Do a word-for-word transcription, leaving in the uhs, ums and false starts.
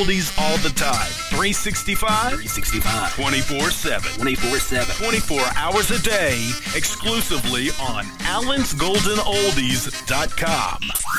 oldies all the time. three sixty-five, three sixty-five, twenty-four seven, twenty-four seven, twenty-four hours a day, exclusively on allens golden oldies dot com.